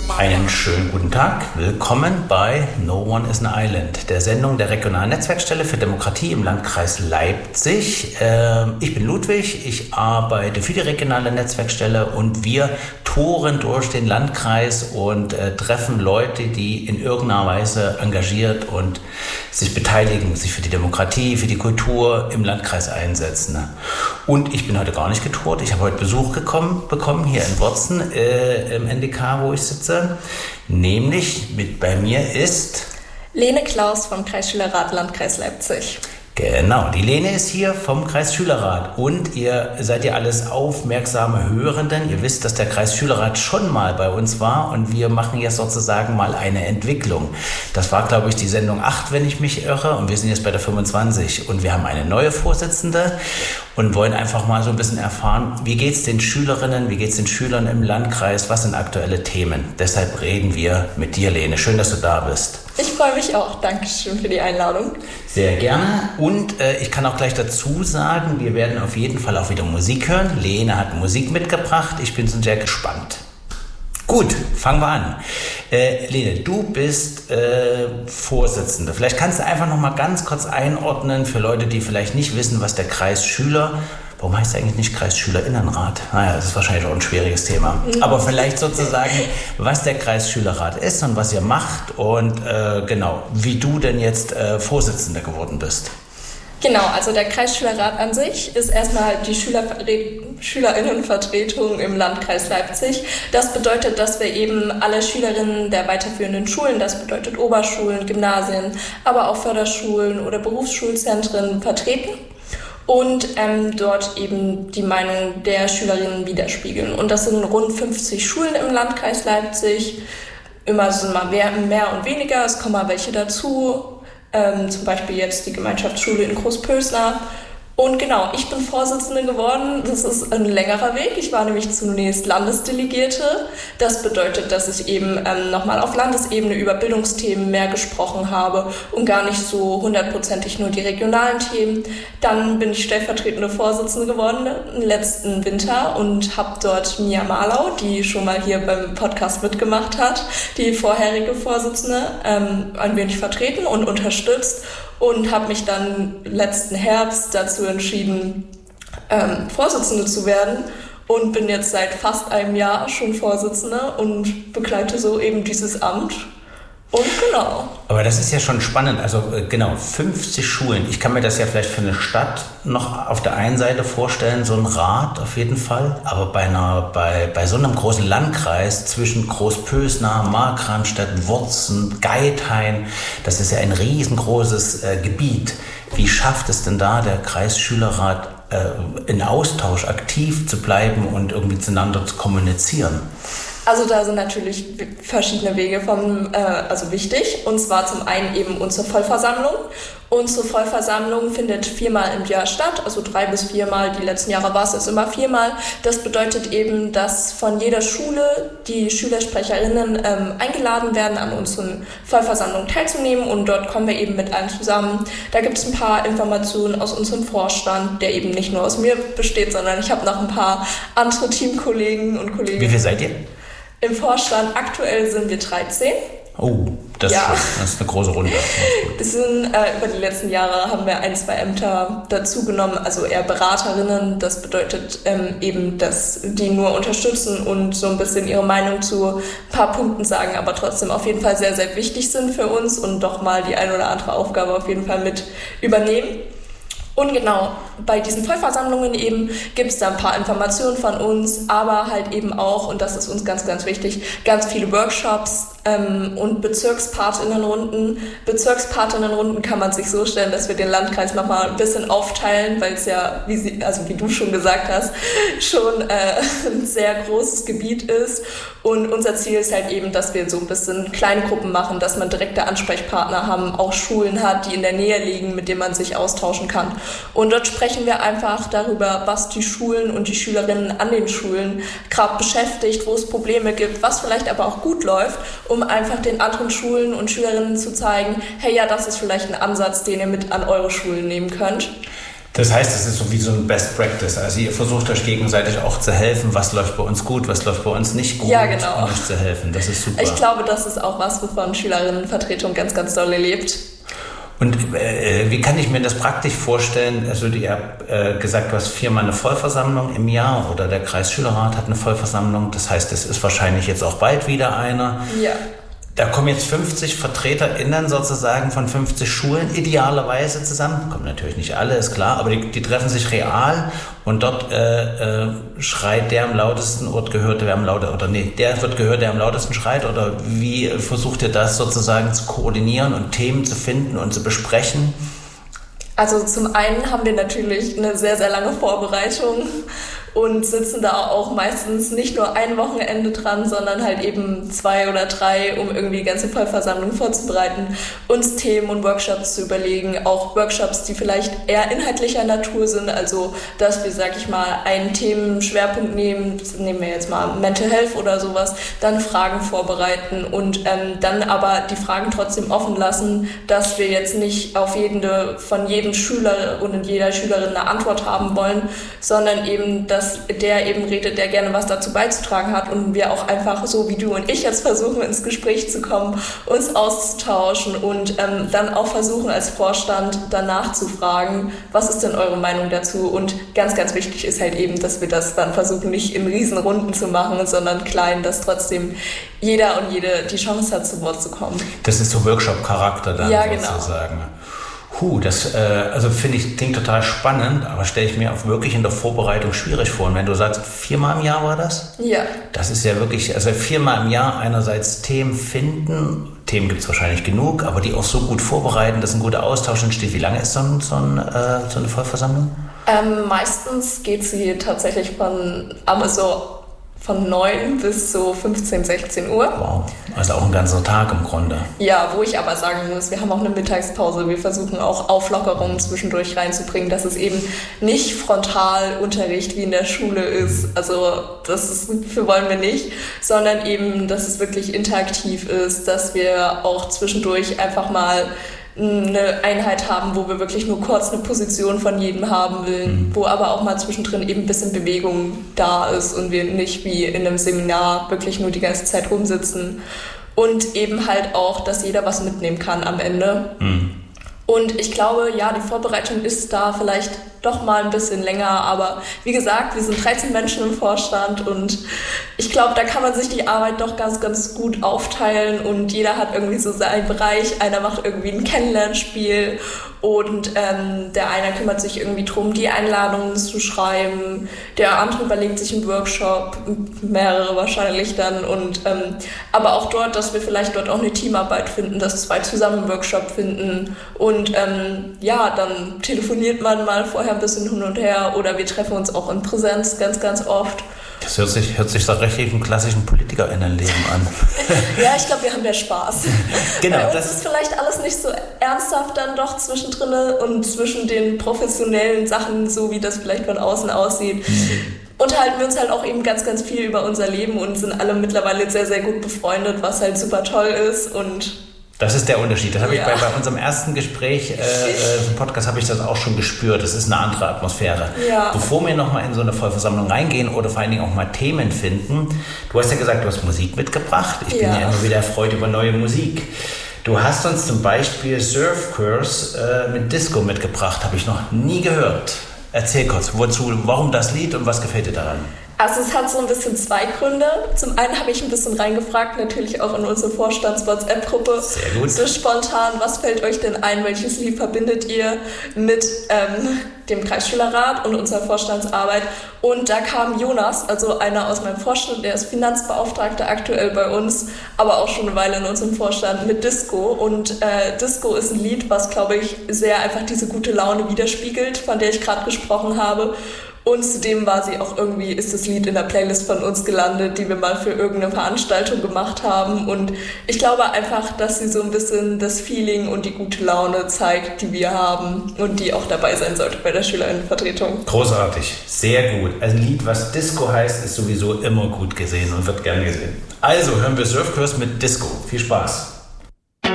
Einen schönen guten Tag. Willkommen bei No One is an Island, der Sendung der regionalen Netzwerkstelle für Demokratie im Landkreis Leipzig. Ich bin Ludwig, ich arbeite für die regionale Netzwerkstelle und wir touren durch den Landkreis und treffen Leute, die in irgendeiner Weise engagiert und sich beteiligen, sich für die Demokratie, für die Kultur im Landkreis einsetzen. Und ich bin heute gar nicht getourt. Ich habe heute Besuch bekommen hier in Worzen im NDK, wo ich sitze. Nämlich bei mir ist Lene Klaus vom Kreisschülerrat Landkreis Leipzig. Genau, die Lene ist hier vom Kreisschülerrat und ihr seid ja alles aufmerksame Hörenden. Ihr wisst, dass der Kreisschülerrat schon mal bei uns war und wir machen jetzt sozusagen mal eine Entwicklung. Das war, glaube ich, die Sendung 8, wenn ich mich irre, und wir sind jetzt bei der 25 und wir haben eine neue Vorsitzende und wollen einfach mal so ein bisschen erfahren, wie geht's den Schülerinnen, wie geht's den Schülern im Landkreis, was sind aktuelle Themen. Deshalb reden wir mit dir, Lene. Schön, dass du da bist. Ich freue mich auch. Dankeschön für die Einladung. Sehr gerne. Und ich kann auch gleich dazu sagen, wir werden auf jeden Fall auch wieder Musik hören. Lene hat Musik mitgebracht. Ich bin schon sehr gespannt. Gut, fangen wir an. Lene, du bist Vorsitzende. Vielleicht kannst du einfach noch mal ganz kurz einordnen für Leute, die vielleicht nicht wissen, was der Kreisschüler... Warum heißt er eigentlich nicht Kreisschülerinnenrat? Naja, das ist wahrscheinlich auch ein schwieriges Thema. Aber vielleicht sozusagen, was der Kreisschülerrat ist und was ihr macht und genau, wie du denn jetzt Vorsitzende geworden bist. Genau, also der Kreisschülerrat an sich ist erstmal die Schülerinnenvertretung im Landkreis Leipzig. Das bedeutet, dass wir eben alle Schülerinnen der weiterführenden Schulen, das bedeutet Oberschulen, Gymnasien, aber auch Förderschulen oder Berufsschulzentren vertreten. Und dort eben die Meinung der Schülerinnen widerspiegeln. Und das sind rund 50 Schulen im Landkreis Leipzig. Immer sind mal mehr und weniger, es kommen mal welche dazu. Zum Beispiel jetzt die Gemeinschaftsschule in Großpösner. Und genau, ich bin Vorsitzende geworden. Das ist ein längerer Weg. Ich war nämlich zunächst Landesdelegierte. Das bedeutet, dass ich eben nochmal auf Landesebene über Bildungsthemen mehr gesprochen habe und gar nicht so 100%ig nur die regionalen Themen. Dann bin ich stellvertretende Vorsitzende geworden im letzten Winter und habe dort Mia Marlau, die schon mal hier beim Podcast mitgemacht hat, die vorherige Vorsitzende, ein wenig vertreten und unterstützt. Und habe mich dann letzten Herbst dazu entschieden, Vorsitzende zu werden und bin jetzt seit fast einem Jahr schon Vorsitzende und begleite so eben dieses Amt. Und genau. Aber das ist ja schon spannend, also genau, 50 Schulen. Ich kann mir das ja vielleicht für eine Stadt noch auf der einen Seite vorstellen, so ein Rat auf jeden Fall. Aber bei so einem großen Landkreis zwischen Großpösner, Markranstädt, Worzen, Geithain, das ist ja ein riesengroßes Gebiet. Wie schafft es denn da der Kreisschülerrat, in Austausch aktiv zu bleiben und irgendwie zueinander zu kommunizieren? Also da sind natürlich verschiedene Wege also wichtig. Und zwar zum einen eben unsere Vollversammlung. Unsere Vollversammlung findet 4-mal im Jahr statt, also 3 bis 4-mal. Die letzten Jahre war es immer 4-mal. Das bedeutet eben, dass von jeder Schule die Schülersprecherinnen eingeladen werden, an unseren Vollversammlungen teilzunehmen. Und dort kommen wir eben mit allen zusammen. Da gibt es ein paar Informationen aus unserem Vorstand, der eben nicht nur aus mir besteht, sondern ich habe noch ein paar andere Teamkollegen und Kollegen. Wie viel seid ihr? Im Vorstand aktuell sind wir 13. Oh, das ist schön. Das ist eine große Runde. Es sind, über die letzten Jahre haben wir 1, 2 Ämter dazu genommen, also eher Beraterinnen. Das bedeutet eben, dass die nur unterstützen und so ein bisschen ihre Meinung zu ein paar Punkten sagen, aber trotzdem auf jeden Fall sehr, sehr wichtig sind für uns und doch mal die ein oder andere Aufgabe auf jeden Fall mit übernehmen. Und genau, bei diesen Vollversammlungen eben gibt es da ein paar Informationen von uns, aber halt eben auch, und das ist uns ganz, ganz wichtig, ganz viele Workshops und Bezirkspatinnenrunden. Bezirkspatinnenrunden kann man sich so stellen, dass wir den Landkreis nochmal ein bisschen aufteilen, weil es ja, wie du schon gesagt hast, schon ein sehr großes Gebiet ist. Und unser Ziel ist halt eben, dass wir so ein bisschen kleine Gruppen machen, dass man direkte Ansprechpartner haben, auch Schulen hat, die in der Nähe liegen, mit denen man sich austauschen kann. Und dort sprechen wir einfach darüber, was die Schulen und die Schülerinnen an den Schulen gerade beschäftigt, wo es Probleme gibt, was vielleicht aber auch gut läuft, um einfach den anderen Schulen und Schülerinnen zu zeigen, hey, ja, das ist vielleicht ein Ansatz, den ihr mit an eure Schulen nehmen könnt. Das heißt, es ist so wie so ein Best Practice. Also ihr versucht euch gegenseitig auch zu helfen, was läuft bei uns gut, was läuft bei uns nicht gut, ja, genau. um euch zu helfen. Das ist super. Ich glaube, das ist auch was, wovon Schülerinnenvertretung ganz, ganz doll lebt. Und wie kann ich mir das praktisch vorstellen? Also ihr habt gesagt, du hast 4-mal eine Vollversammlung im Jahr oder der Kreisschülerrat hat eine Vollversammlung. Das heißt, es ist wahrscheinlich jetzt auch bald wieder eine. Ja. Da kommen jetzt 50 VertreterInnen sozusagen von 50 Schulen idealerweise zusammen. Kommen natürlich nicht alle, ist klar, aber die treffen sich real und dort schreit der am lautesten oder gehört der am lautesten, oder nee, der wird gehört, der am lautesten schreit, oder wie versucht ihr das sozusagen zu koordinieren und Themen zu finden und zu besprechen? Also zum einen haben wir natürlich eine sehr, sehr lange Vorbereitung und sitzen da auch meistens nicht nur ein Wochenende dran, sondern halt eben 2 oder 3, um irgendwie die ganze Vollversammlung vorzubereiten, uns Themen und Workshops zu überlegen, auch Workshops, die vielleicht eher inhaltlicher Natur sind, also dass wir, sag ich mal, einen Themenschwerpunkt nehmen wir jetzt mal Mental Health oder sowas, dann Fragen vorbereiten und dann aber die Fragen trotzdem offen lassen, dass wir jetzt nicht auf von jedem Schüler und jeder Schülerin eine Antwort haben wollen, sondern eben, dass der eben redet, der gerne was dazu beizutragen hat und wir auch einfach so wie du und ich jetzt versuchen, ins Gespräch zu kommen, uns auszutauschen und dann auch versuchen als Vorstand danach zu fragen, was ist denn eure Meinung dazu, und ganz, ganz wichtig ist halt eben, dass wir das dann versuchen, nicht in Riesenrunden zu machen, sondern klein, dass trotzdem jeder und jede die Chance hat, zu Wort zu kommen. Das ist so Workshop-Charakter dann sozusagen. Genau. Das finde ich, klingt total spannend, aber stelle ich mir auch wirklich in der Vorbereitung schwierig vor. Und wenn du sagst, 4-mal im Jahr war das? Ja. Das ist ja wirklich, also 4-mal im Jahr einerseits Themen finden, Themen gibt es wahrscheinlich genug, aber die auch so gut vorbereiten, dass ein guter Austausch entsteht. Wie lange ist so eine Vollversammlung? Meistens geht sie tatsächlich von 9 bis so 15, 16 Uhr. Wow, also auch ein ganzer Tag im Grunde. Ja, wo ich aber sagen muss, wir haben auch eine Mittagspause. Wir versuchen auch Auflockerungen zwischendurch reinzubringen, dass es eben nicht Frontalunterricht wie in der Schule ist. Also dafür wollen wir nicht, sondern eben, dass es wirklich interaktiv ist, dass wir auch zwischendurch einfach mal eine Einheit haben, wo wir wirklich nur kurz eine Position von jedem haben wollen, wo aber auch mal zwischendrin eben ein bisschen Bewegung da ist und wir nicht wie in einem Seminar wirklich nur die ganze Zeit rumsitzen. Und eben halt auch, dass jeder was mitnehmen kann am Ende. Und ich glaube, ja, die Vorbereitung ist da vielleicht doch mal ein bisschen länger, aber wie gesagt, wir sind 13 Menschen im Vorstand und ich glaube, da kann man sich die Arbeit doch ganz, ganz gut aufteilen und jeder hat irgendwie so seinen Bereich. Einer macht irgendwie ein Kennenlernspiel und der eine kümmert sich irgendwie drum, die Einladungen zu schreiben, der andere überlegt sich einen Workshop, mehrere wahrscheinlich dann, und aber auch dort, dass wir vielleicht dort auch eine Teamarbeit finden, dass 2 zusammen einen Workshop finden und dann telefoniert man mal vorher ein bisschen hin und her oder wir treffen uns auch in Präsenz ganz, ganz oft. Das hört sich doch richtig im klassischen PolitikerInnenleben an. Ja, ich glaube, wir haben ja Spaß. Genau. Bei uns ist vielleicht alles nicht so ernsthaft dann doch zwischendrin und zwischen den professionellen Sachen, so wie das vielleicht von außen aussieht. Unterhalten wir uns halt auch eben ganz, ganz viel über unser Leben und sind alle mittlerweile sehr, sehr gut befreundet, was halt super toll ist und das ist der Unterschied. Das habe ich bei unserem ersten Gespräch im Podcast habe ich das auch schon gespürt. Das ist eine andere Atmosphäre. Ja. Bevor wir nochmal in so eine Vollversammlung reingehen oder vor allen Dingen auch mal Themen finden, du hast ja gesagt, du hast Musik mitgebracht. Ich bin ja immer wieder erfreut über neue Musik. Du hast uns zum Beispiel Surf Curse mit Disco mitgebracht. Habe ich noch nie gehört. Erzähl kurz, warum das Lied und was gefällt dir daran? Also es hat so ein bisschen 2 Gründe. Zum einen habe ich ein bisschen reingefragt, natürlich auch in unsere Vorstands-WhatsApp-Gruppe. Sehr gut. So spontan, was fällt euch denn ein? Welches Lied verbindet ihr mit dem Kreisschülerrat und unserer Vorstandsarbeit? Und da kam Jonas, also einer aus meinem Vorstand, der ist Finanzbeauftragter aktuell bei uns, aber auch schon eine Weile in unserem Vorstand, mit Disco. Und Disco ist ein Lied, was, glaube ich, sehr einfach diese gute Laune widerspiegelt, von der ich gerade gesprochen habe. Und zudem ist das Lied in der Playlist von uns gelandet, die wir mal für irgendeine Veranstaltung gemacht haben. Und ich glaube einfach, dass sie so ein bisschen das Feeling und die gute Laune zeigt, die wir haben und die auch dabei sein sollte bei der Schülerinnenvertretung. Großartig, sehr gut. Ein Lied, was Disco heißt, ist sowieso immer gut gesehen und wird gern gesehen. Also hören wir Surf Curse mit Disco. Viel Spaß.